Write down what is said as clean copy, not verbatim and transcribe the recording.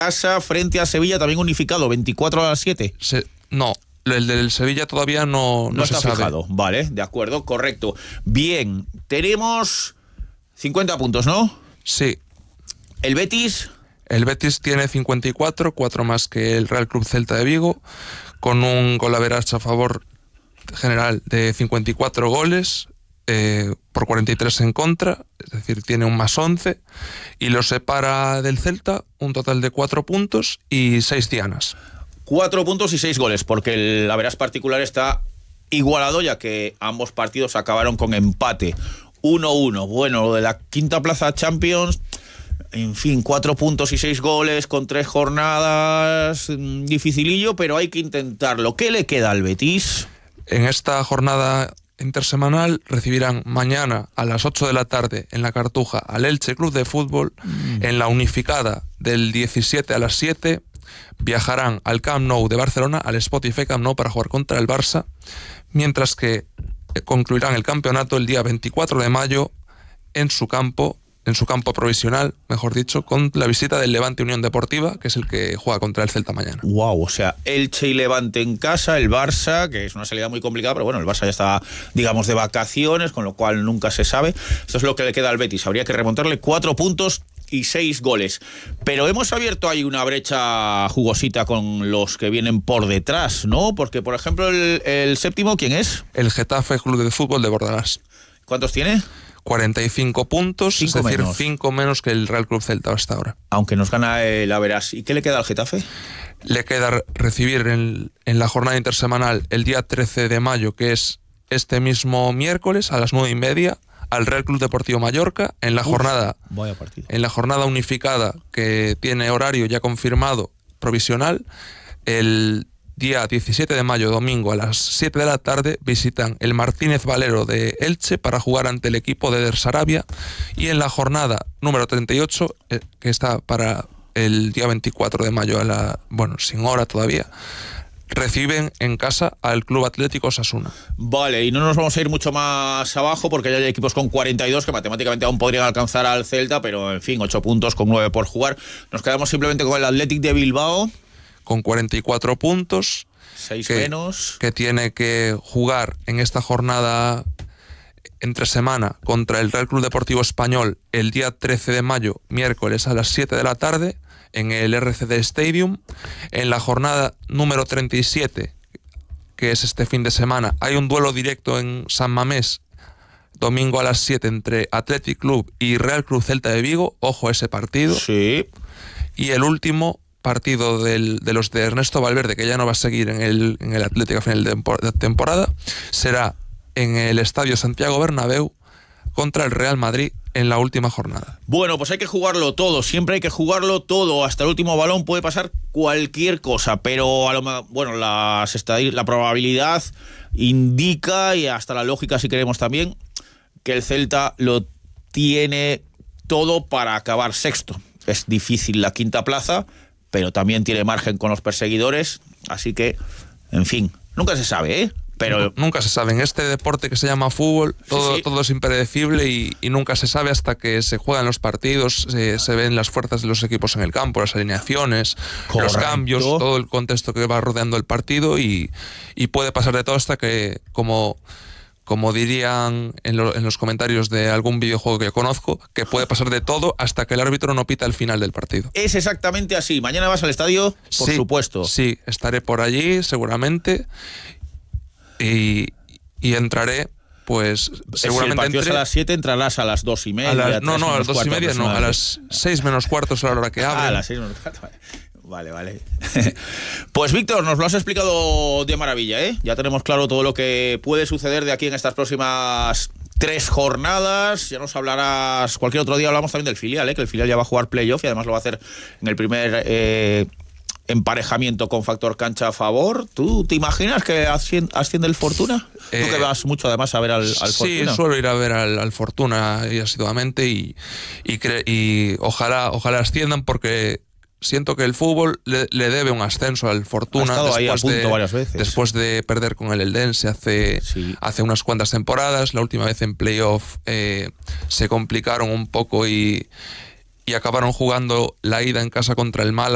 casa frente a Sevilla, también unificado, 24-7. No, el del Sevilla todavía no se está sabe. Fijado. Vale, de acuerdo, correcto. Bien, tenemos 50 puntos, ¿no? Sí. ¿El Betis? El Betis tiene 54, 4 más que el Real Club Celta de Vigo, con un golaveraje a favor general de 54 goles por 43 en contra, es decir, tiene un más 11, y lo separa del Celta un total de 4 puntos y 6 dianas. 4 puntos y 6 goles, porque el average particular está igualado, ya que ambos partidos acabaron con empate 1-1. Bueno, lo de la quinta plaza Champions, en fin, 4 puntos y 6 goles con 3 jornadas, dificilillo, pero hay que intentarlo. ¿Qué le queda al Betis? En esta jornada intersemanal recibirán mañana a las 8 de la tarde en la Cartuja al Elche Club de Fútbol. En la unificada del 17 a las 7 viajarán al Camp Nou de Barcelona, al Spotify Camp Nou, para jugar contra el Barça, mientras que concluirán el campeonato el día 24 de mayo en su campo provisional, mejor dicho, con la visita del Levante Unión Deportiva, que es el que juega contra el Celta mañana. Wow, o sea, Elche y Levante en casa, el Barça, que es una salida muy complicada, pero bueno, el Barça ya está, digamos, de vacaciones, con lo cual nunca se sabe. Esto es lo que le queda al Betis. Habría que remontarle 4 puntos y 6 goles. Pero hemos abierto ahí una brecha jugosita con los que vienen por detrás, ¿no? Porque, por ejemplo, el séptimo, ¿quién es? El Getafe Club de Fútbol de Bordalás. ¿Cuántos tiene? 45 puntos, 5 es decir, menos. 5 menos que el Real Club Celta hasta ahora. Aunque nos gana el Averas. ¿Y qué le queda al Getafe? Le queda recibir en la jornada intersemanal el día 13 de mayo, que es este mismo miércoles a las 9:30, al Real Club Deportivo Mallorca, en la jornada unificada, que tiene horario ya confirmado provisional. El día 17 de mayo, domingo, a las 7 de la tarde, visitan el Martínez Valero de Elche para jugar ante el equipo de Der Sarabia. Y en la jornada número 38, que está para el día 24 de mayo, sin hora todavía, reciben en casa al Club Atlético Osasuna. Vale, y no nos vamos a ir mucho más abajo, porque ya hay equipos con 42 que matemáticamente aún podrían alcanzar al Celta, pero en fin, 8 puntos con 9 por jugar. Nos quedamos simplemente con el Athletic de Bilbao, con 44 puntos, 6 menos, que tiene que jugar en esta jornada entre semana contra el Real Club Deportivo Español el día 13 de mayo, miércoles a las 7 de la tarde, en el RCD Stadium. En la jornada número 37, que es este fin de semana, hay un duelo directo en San Mamés, domingo a las 7, entre Athletic Club y Real Club Celta de Vigo. Ojo a ese partido. Sí. Y el último partido de los de Ernesto Valverde, que ya no va a seguir en el Atlético a final de temporada, será en el Estadio Santiago Bernabéu contra el Real Madrid en la última jornada. Bueno, pues hay que jugarlo todo, siempre hay que jugarlo todo, hasta el último balón puede pasar cualquier cosa, pero la probabilidad indica, y hasta la lógica si queremos también, que el Celta lo tiene todo para acabar sexto. Es difícil la quinta plaza, pero también tiene margen con los perseguidores, así que, en fin, nunca se sabe, ¿eh? Pero nunca se sabe. En este deporte que se llama fútbol, todo es impredecible y nunca se sabe hasta que se juegan los partidos, se ven las fuerzas de los equipos en el campo, las alineaciones, los cambios, todo el contexto que va rodeando el partido, y puede pasar de todo hasta que, como dirían en los comentarios de algún videojuego que yo conozco, que puede pasar de todo hasta que el árbitro no pita el final del partido. Es exactamente así. ¿Mañana vas al estadio? Por supuesto. Sí, estaré por allí seguramente y entraré, pues seguramente. Si el partido es a las 7, entrarás a las 2:30. A las 2:30 no, a las 6 menos cuarto es la hora que abre. A las 6 menos cuarto. Vale. Pues Víctor, nos lo has explicado de maravilla, ¿eh? Ya tenemos claro todo lo que puede suceder de aquí en estas próximas 3 jornadas. Ya nos hablarás, cualquier otro día hablamos también del filial, ¿eh? Que el filial ya va a jugar playoff y además lo va a hacer en el primer emparejamiento con factor cancha a favor. ¿Tú te imaginas que asciende el Fortuna? Tú que vas mucho además a ver al Fortuna. Sí, suelo ir a ver al Fortuna y asiduamente y ojalá asciendan, porque siento que el fútbol le debe un ascenso al Fortuna. Ha estado ahí a punto varias veces. Después de perder con el Eldense hace unas cuantas temporadas. La última vez en playoff se complicaron un poco y acabaron jugando la ida en casa contra el Málaga.